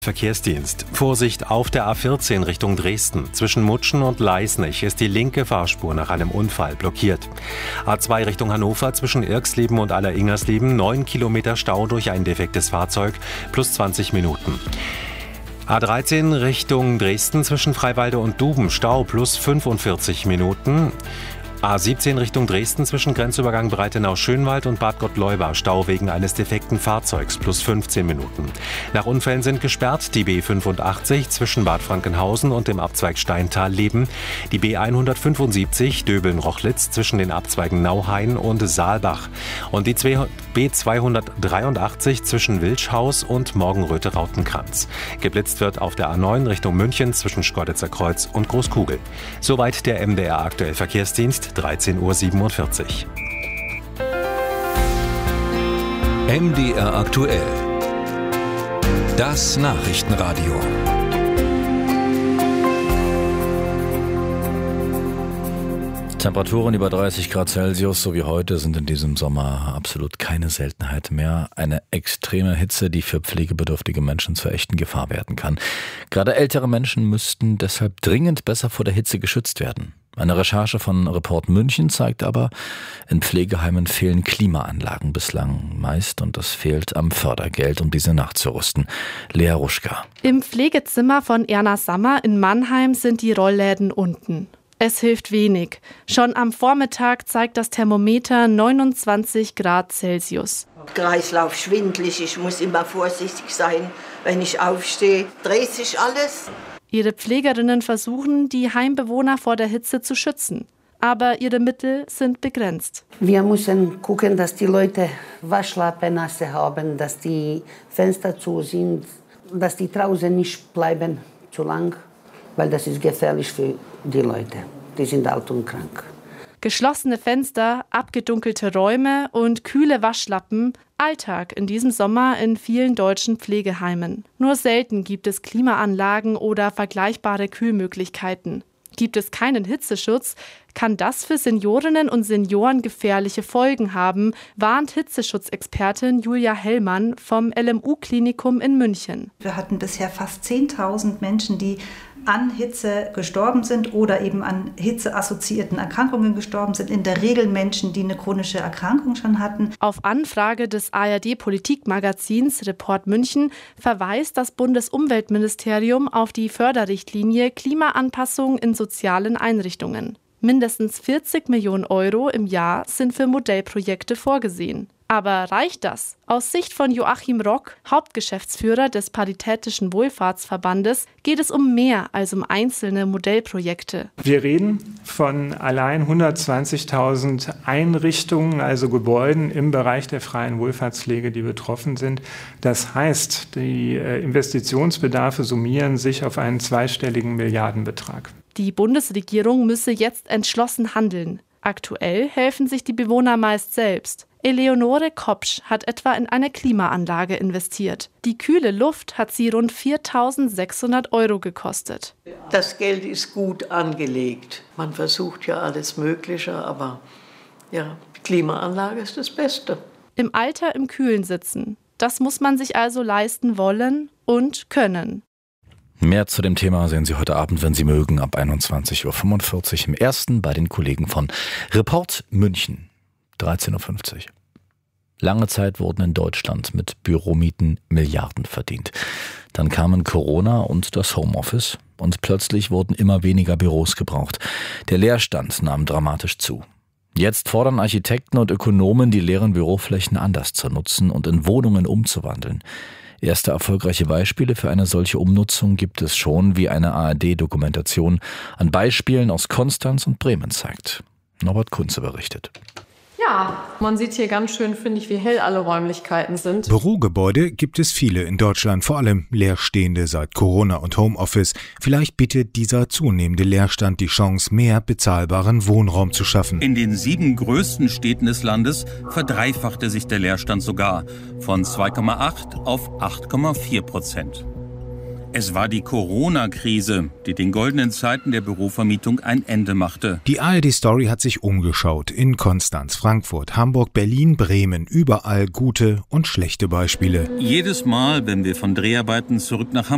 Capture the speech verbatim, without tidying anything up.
Verkehrsdienst. Vorsicht auf der A vierzehn Richtung Dresden. Zwischen Mutschen und Leisnig ist die linke Fahrspur nach einem Unfall blockiert. A zwei Richtung Hannover zwischen Irxleben und Aller-Ingersleben. neun Kilometer Stau durch ein defektes Fahrzeug plus zwanzig Minuten. A dreizehn Richtung Dresden zwischen Freiwalde und Duben. Stau plus fünfundvierzig Minuten. A siebzehn Richtung Dresden zwischen Grenzübergang Breitenau-Schönwald und Bad Gottleuba. Stau wegen eines defekten Fahrzeugs plus fünfzehn Minuten. Nach Unfällen sind gesperrt die B fünfundachtzig zwischen Bad Frankenhausen und dem Abzweig Steintal-Leben, die B hundertfünfundsiebzig Döbeln-Rochlitz zwischen den Abzweigen Nauhain und Saalbach und die B zweihundertdreiundachtzig zwischen Wilschhaus und Morgenröte-Rautenkranz. Geblitzt wird auf der A neun Richtung München zwischen Schkeuditzer Kreuz und Großkugel. Soweit der M D R aktuell Verkehrsdienst. dreizehn Uhr siebenundvierzig. M D R aktuell. Das Nachrichtenradio. Temperaturen über dreißig Grad Celsius, so wie heute, sind in diesem Sommer absolut keine Seltenheit mehr. Eine extreme Hitze, die für pflegebedürftige Menschen zur echten Gefahr werden kann. Gerade ältere Menschen müssten deshalb dringend besser vor der Hitze geschützt werden. Eine Recherche von Report München zeigt aber, in Pflegeheimen fehlen Klimaanlagen bislang meist und es fehlt am Fördergeld, um diese nachzurüsten. Lea Ruschka. Im Pflegezimmer von Erna Sammer in Mannheim sind die Rollläden unten. Es hilft wenig. Schon am Vormittag zeigt das Thermometer neunundzwanzig Grad Celsius. Kreislauf schwindelig, ich muss immer vorsichtig sein, wenn ich aufstehe. Dreht sich alles. Ihre Pflegerinnen versuchen, die Heimbewohner vor der Hitze zu schützen. Aber ihre Mittel sind begrenzt. Wir müssen gucken, dass die Leute Waschlappen-Nasse haben, dass die Fenster zu sind, dass die draußen nicht bleiben zu lang, weil das ist gefährlich für die Leute. Die sind alt und krank. Geschlossene Fenster, abgedunkelte Räume und kühle Waschlappen. Alltag in diesem Sommer in vielen deutschen Pflegeheimen. Nur selten gibt es Klimaanlagen oder vergleichbare Kühlmöglichkeiten. Gibt es keinen Hitzeschutz, kann das für Seniorinnen und Senioren gefährliche Folgen haben, warnt Hitzeschutzexpertin Julia Hellmann vom L M U-Klinikum in München. Wir hatten bisher fast zehntausend Menschen, die an Hitze gestorben sind oder eben an hitzeassoziierten Erkrankungen gestorben sind. In der Regel Menschen, die eine chronische Erkrankung schon hatten. Auf Anfrage des A R D-Politikmagazins Report München verweist das Bundesumweltministerium auf die Förderrichtlinie Klimaanpassung in sozialen Einrichtungen. Mindestens vierzig Millionen Euro im Jahr sind für Modellprojekte vorgesehen. Aber reicht das? Aus Sicht von Joachim Rock, Hauptgeschäftsführer des Paritätischen Wohlfahrtsverbandes, geht es um mehr als um einzelne Modellprojekte. Wir reden von allein hundertzwanzigtausend Einrichtungen, also Gebäuden im Bereich der freien Wohlfahrtspflege, die betroffen sind. Das heißt, die Investitionsbedarfe summieren sich auf einen zweistelligen Milliardenbetrag. Die Bundesregierung müsse jetzt entschlossen handeln. Aktuell helfen sich die Bewohner meist selbst. Eleonore Kopsch hat etwa in eine Klimaanlage investiert. Die kühle Luft hat sie rund viertausendsechshundert Euro gekostet. Das Geld ist gut angelegt. Man versucht ja alles Mögliche, aber ja, die Klimaanlage ist das Beste. Im Alter im Kühlen sitzen. Das muss man sich also leisten wollen und können. Mehr zu dem Thema sehen Sie heute Abend, wenn Sie mögen, ab einundzwanzig Uhr fünfundvierzig im ersten bei den Kollegen von Report München. dreizehn Uhr fünfzig. Lange Zeit wurden in Deutschland mit Büromieten Milliarden verdient. Dann kamen Corona und das Homeoffice und plötzlich wurden immer weniger Büros gebraucht. Der Leerstand nahm dramatisch zu. Jetzt fordern Architekten und Ökonomen, die leeren Büroflächen anders zu nutzen und in Wohnungen umzuwandeln. Erste erfolgreiche Beispiele für eine solche Umnutzung gibt es schon, wie eine A R D-Dokumentation an Beispielen aus Konstanz und Bremen zeigt. Norbert Kunze berichtet. Ja, man sieht hier ganz schön, finde ich, wie hell alle Räumlichkeiten sind. Bürogebäude gibt es viele in Deutschland, vor allem leerstehende seit Corona und Homeoffice. Vielleicht bietet dieser zunehmende Leerstand die Chance, mehr bezahlbaren Wohnraum zu schaffen. In den sieben größten Städten des Landes verdreifachte sich der Leerstand sogar von zwei Komma acht auf acht Komma vier Prozent. Es war die Corona-Krise, die den goldenen Zeiten der Bürovermietung ein Ende machte. Die A R D-Story hat sich umgeschaut. In Konstanz, Frankfurt, Hamburg, Berlin, Bremen. Überall gute und schlechte Beispiele. Jedes Mal, wenn wir von Dreharbeiten zurück nach Hamburg